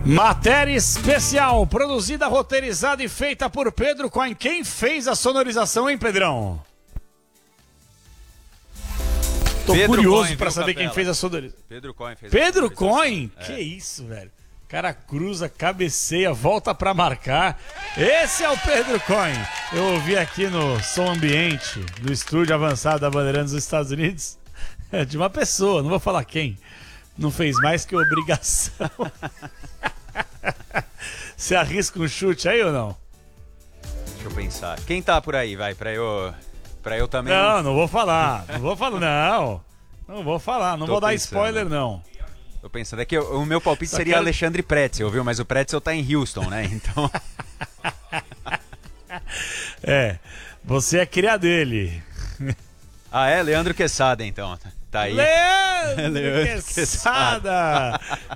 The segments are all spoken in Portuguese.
Matéria especial, produzida, roteirizada e feita por Pedro Coin. Quem fez a sonorização, hein, Pedrão? Tô Pedro curioso Coin, pra viu, saber Capela? quem fez a sonorização. Pedro Coin fez. Pedro Coin? É. Que isso, velho. Cara cruza, cabeceia, volta pra marcar. Esse é o Pedro Coin. Eu ouvi aqui no Som Ambiente, no estúdio avançado da Bandeirantes dos Estados Unidos, de uma pessoa, não vou falar quem. Não fez mais que obrigação. Você arrisca um chute aí ou não? Deixa eu pensar. Quem tá por aí, vai, pra eu também... Não vou falar. Não vou falar, não vou falar, não Tô vou dar pensando. spoiler, não. Tô pensando, é que o meu palpite Só seria quero- Alexandre Pretzel, viu? Mas o Pretzel tá em Houston, né? Então... É, você é cria dele. Ah, é? Leandro Quesada, então. Tá aí. Leandro Quesada!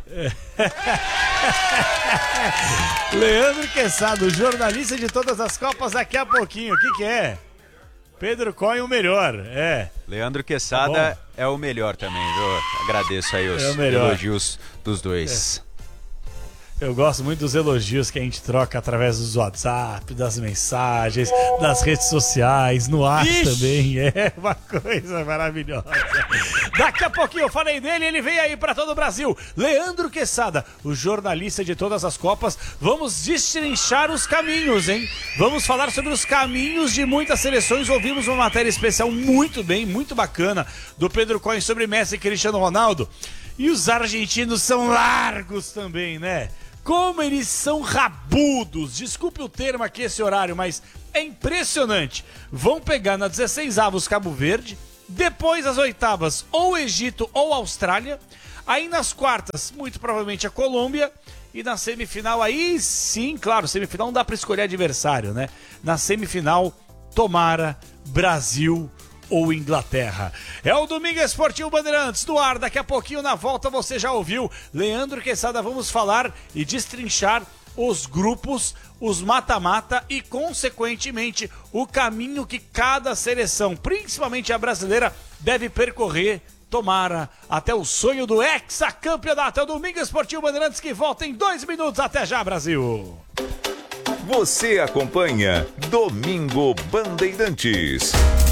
Leandro Quesada, o jornalista de todas as Copas, daqui a pouquinho. O que é? Pedro Coin, o melhor. É. Leandro Quesada Tá é o melhor também, viu? Agradeço aí os É o melhor. elogios dos dois. Eu gosto muito dos elogios que a gente troca através dos WhatsApp, das mensagens, das redes sociais, no ar também. É uma coisa maravilhosa. Daqui a pouquinho eu falei dele, ele vem aí para todo o Brasil. Leandro Quesada, o jornalista de todas as Copas. Vamos destrinchar os caminhos, hein? Vamos falar sobre os caminhos de muitas seleções. Ouvimos uma matéria especial muito bacana do Pedro Coin sobre Messi e Cristiano Ronaldo. E os argentinos são largos também, né? Como eles são rabudos, desculpe o termo aqui esse horário, mas é impressionante. Vão pegar na 16avos Cabo Verde, depois as oitavas ou Egito ou Austrália, aí nas quartas muito provavelmente a Colômbia e na semifinal aí sim, claro, semifinal não dá pra escolher adversário, né? Na semifinal, tomara Brasil ou Inglaterra. É o Domingo Esportivo Bandeirantes do ar. Daqui a pouquinho na volta você já ouviu Leandro Quesada. Vamos falar e destrinchar os grupos, os mata-mata e consequentemente o caminho que cada seleção, principalmente a brasileira, deve percorrer. Tomara até o sonho do hexacampeonato. É o Domingo Esportivo Bandeirantes que volta em 2 minutos. Até já, Brasil. Você acompanha Domingo Bandeirantes.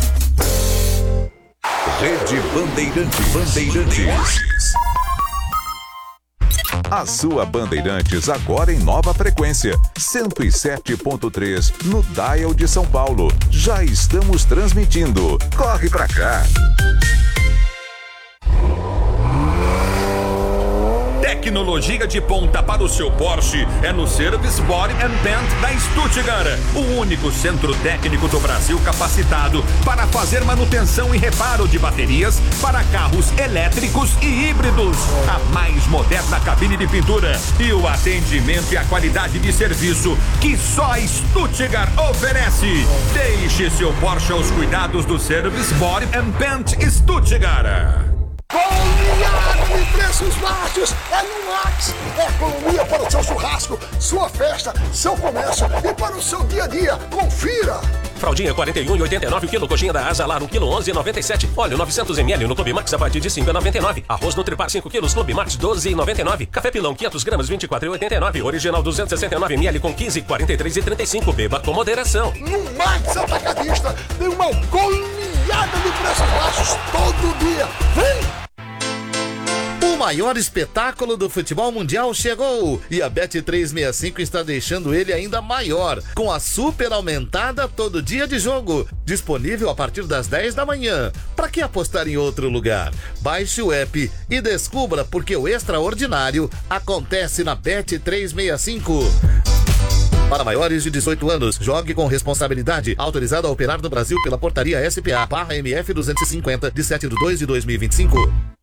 Rede Bandeirantes. A sua Bandeirantes agora em nova frequência, 107.3 no dial de São Paulo. Já estamos transmitindo. Corre pra cá. Tecnologia de ponta para o seu Porsche é no Service Body and Paint da Stuttgart, o único centro técnico do Brasil capacitado para fazer manutenção e reparo de baterias para carros elétricos e híbridos. A mais moderna cabine de pintura e o atendimento e a qualidade de serviço que só a Stuttgart oferece. Deixe seu Porsche aos cuidados do Service Body and Paint Stuttgart. Goleada de preços baixos é no Max. É economia para o seu churrasco, sua festa, seu comércio e para o seu dia a dia. Confira! Fraldinha 41,89 o quilo, coxinha da Asa Lar 1 quilo 11,97. Óleo 900 ml no Clube Max a partir de 5,99. Arroz Nutripar 5 quilos, Clube Max 12,99. Café Pilão 500 gramas 24,89. Original 269 ml com 15, 43,35. Beba com moderação. No Max Atacadista tem uma goleada de preços baixos todo dia. Vem! O maior espetáculo do futebol mundial chegou e a Bet365 está deixando ele ainda maior, com a super aumentada todo dia de jogo, disponível a partir das 10 da manhã. Para que apostar em outro lugar? Baixe o app e descubra porque o extraordinário acontece na Bet365. Para maiores de 18 anos, jogue com responsabilidade. Autorizado a operar no Brasil pela Portaria SPA/MF 250 de 7/2/2025.